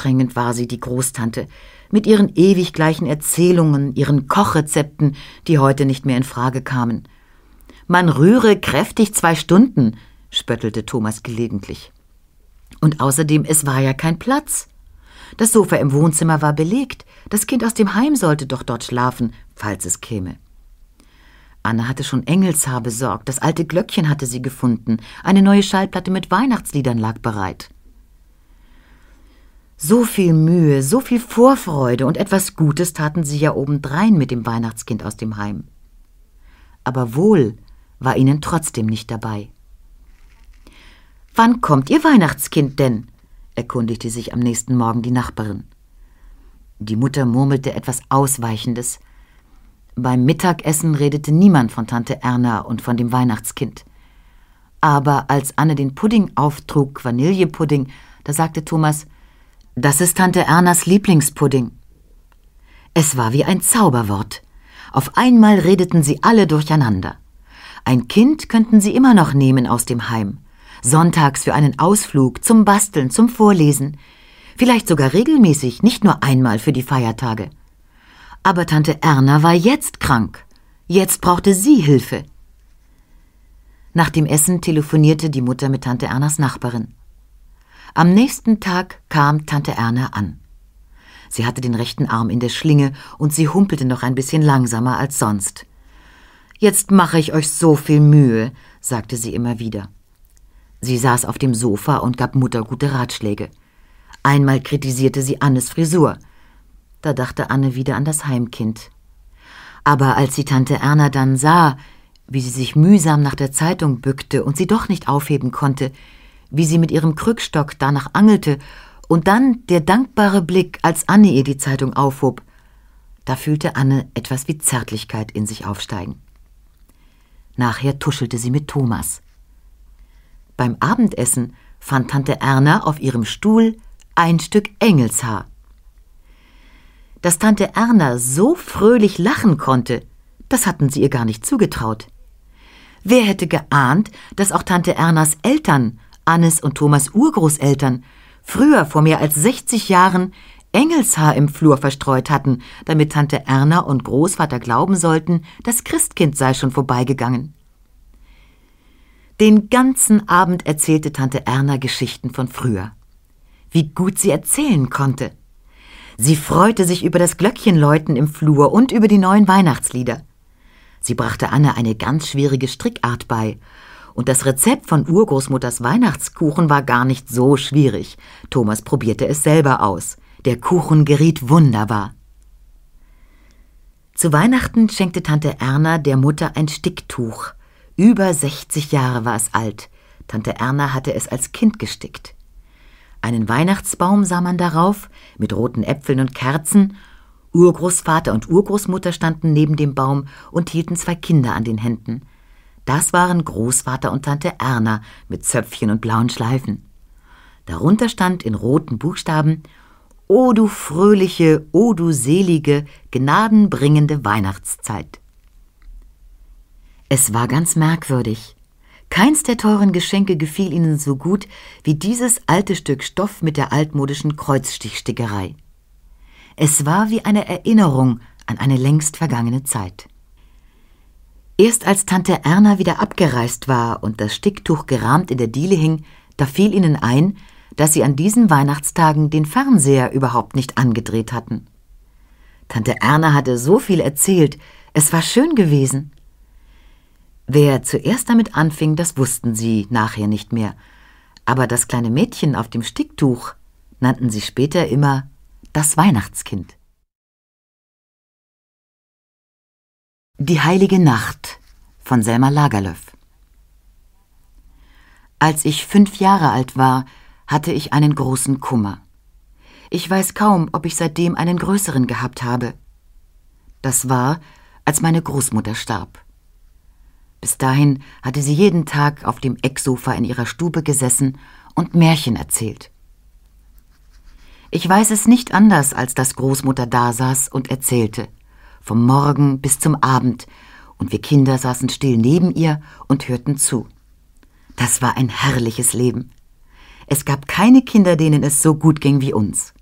anstrengend war sie, die Großtante, mit ihren ewig gleichen Erzählungen, ihren Kochrezepten, die heute nicht mehr in Frage kamen. »Man rühre kräftig 2 Stunden«, spöttelte Thomas gelegentlich. Und außerdem, es war ja kein Platz. Das Sofa im Wohnzimmer war belegt. Das Kind aus dem Heim sollte doch dort schlafen, falls es käme. Anne hatte schon Engelshaar besorgt, das alte Glöckchen hatte sie gefunden, eine neue Schallplatte mit Weihnachtsliedern lag bereit. So viel Mühe, so viel Vorfreude und etwas Gutes taten sie ja obendrein mit dem Weihnachtskind aus dem Heim. Aber wohl war ihnen trotzdem nicht dabei. »Wann kommt Ihr Weihnachtskind denn?« erkundigte sich am nächsten Morgen die Nachbarin. Die Mutter murmelte etwas Ausweichendes. Beim Mittagessen redete niemand von Tante Erna und von dem Weihnachtskind. Aber als Anne den Pudding auftrug, Vanillepudding, da sagte Thomas, »Das ist Tante Ernas Lieblingspudding.« Es war wie ein Zauberwort. Auf einmal redeten sie alle durcheinander. Ein Kind könnten sie immer noch nehmen aus dem Heim. Sonntags für einen Ausflug, zum Basteln, zum Vorlesen. Vielleicht sogar regelmäßig, nicht nur einmal für die Feiertage. Aber Tante Erna war jetzt krank. Jetzt brauchte sie Hilfe. Nach dem Essen telefonierte die Mutter mit Tante Ernas Nachbarin. Am nächsten Tag kam Tante Erna an. Sie hatte den rechten Arm in der Schlinge und sie humpelte noch ein bisschen langsamer als sonst. »Jetzt mache ich euch so viel Mühe«, sagte sie immer wieder. Sie saß auf dem Sofa und gab Mutter gute Ratschläge. Einmal kritisierte sie Annes Frisur. Da dachte Anne wieder an das Heimkind. Aber als sie Tante Erna dann sah, wie sie sich mühsam nach der Zeitung bückte und sie doch nicht aufheben konnte, wie sie mit ihrem Krückstock danach angelte und dann der dankbare Blick, als Anne ihr die Zeitung aufhob, da fühlte Anne etwas wie Zärtlichkeit in sich aufsteigen. Nachher tuschelte sie mit Thomas. Beim Abendessen fand Tante Erna auf ihrem Stuhl ein Stück Engelshaar. Dass Tante Erna so fröhlich lachen konnte, das hatten sie ihr gar nicht zugetraut. Wer hätte geahnt, dass auch Tante Ernas Eltern, Annes und Thomas Urgroßeltern, früher vor mehr als 60 Jahren Engelshaar im Flur verstreut hatten, damit Tante Erna und Großvater glauben sollten, das Christkind sei schon vorbeigegangen. Den ganzen Abend erzählte Tante Erna Geschichten von früher. Wie gut sie erzählen konnte. Sie freute sich über das Glöckchenläuten im Flur und über die neuen Weihnachtslieder. Sie brachte Anne eine ganz schwierige Strickart bei. Und das Rezept von Urgroßmutters Weihnachtskuchen war gar nicht so schwierig. Thomas probierte es selber aus. Der Kuchen geriet wunderbar. Zu Weihnachten schenkte Tante Erna der Mutter ein Sticktuch. Über 60 Jahre war es alt. Tante Erna hatte es als Kind gestickt. Einen Weihnachtsbaum sah man darauf, mit roten Äpfeln und Kerzen. Urgroßvater und Urgroßmutter standen neben dem Baum und hielten 2 Kinder an den Händen. Das waren Großvater und Tante Erna mit Zöpfchen und blauen Schleifen. Darunter stand in roten Buchstaben: »O du fröhliche, o du selige, gnadenbringende Weihnachtszeit.« Es war ganz merkwürdig. Keins der teuren Geschenke gefiel ihnen so gut wie dieses alte Stück Stoff mit der altmodischen Kreuzstichstickerei. Es war wie eine Erinnerung an eine längst vergangene Zeit. Erst als Tante Erna wieder abgereist war und das Sticktuch gerahmt in der Diele hing, da fiel ihnen ein, dass sie an diesen Weihnachtstagen den Fernseher überhaupt nicht angedreht hatten. Tante Erna hatte so viel erzählt, es war schön gewesen. Wer zuerst damit anfing, das wussten sie nachher nicht mehr. Aber das kleine Mädchen auf dem Sticktuch nannten sie später immer das Weihnachtskind. Die heilige Nacht von Selma Lagerlöf. Als ich 5 Jahre alt war, hatte ich einen großen Kummer. Ich weiß kaum, ob ich seitdem einen größeren gehabt habe. Das war, als meine Großmutter starb. Bis dahin hatte sie jeden Tag auf dem Ecksofa in ihrer Stube gesessen und Märchen erzählt. Ich weiß es nicht anders, als dass Großmutter da saß und erzählte, vom Morgen bis zum Abend, und wir Kinder saßen still neben ihr und hörten zu. Das war ein herrliches Leben. Es gab keine Kinder, denen es so gut ging wie uns.